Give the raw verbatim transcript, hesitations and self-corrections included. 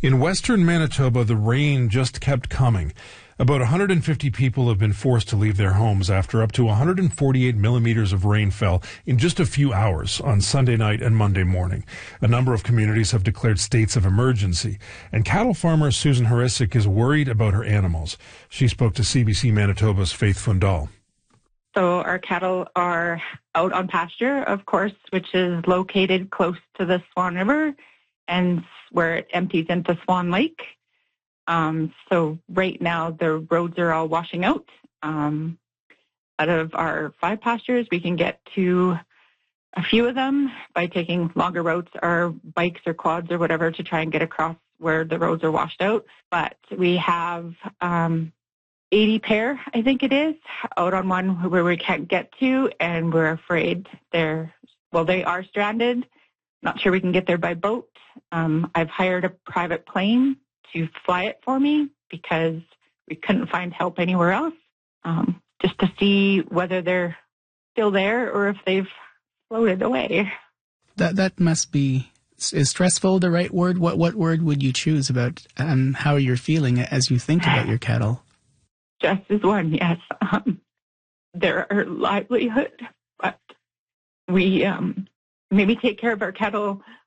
In western Manitoba, the rain just kept coming. About one hundred fifty people have been forced to leave their homes after up to one hundred forty-eight millimeters of rain fell in just a few hours on Sunday night and Monday morning. A number of communities have declared states of emergency, and cattle farmer Susan Harisic is worried about her animals. She spoke to C B C Manitoba's Faith Fundal. So our cattle are out on pasture, of course, which is located close to the Swan River and where it empties into Swan Lake. Um, so right now the roads are all washing out. Um, out of our five pastures, we can get to a few of them by taking longer routes or bikes or quads or whatever to try and get across where the roads are washed out. But we have um, eighty pair, I think it is, out on one where we can't get to, and we're afraid they're, well, they are stranded. Not sure we can get there by boat. Um, I've hired a private plane to fly it for me because we couldn't find help anywhere else, um, just to see whether they're still there or if they've floated away. That that must be, is stressful the right word? What what word would you choose about um, how you're feeling as you think about your cattle? Stress is one, yes. Um, they're our livelihood, but we um, maybe take care of our cattle